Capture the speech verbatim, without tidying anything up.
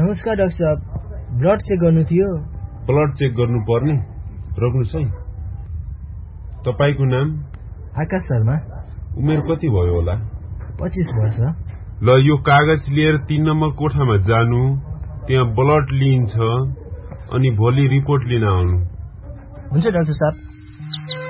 नमस्कार डाक्टर साहब, blood check गर्नु थियो। ब्लड चेक गर्नु पर्ने? रोक्नुस् है। तपाईको नाम? आकाश शर्मा। उमेर कति भयो होला? पच्चीस वर्ष। ल यो कागज लिएर तीन नम्बर कोठामा जानु, त्यहाँ ब्लड लिइन्छ अनि भोलि रिपोर्ट लिन आउनु। हुन्छ डाक्टर साहब।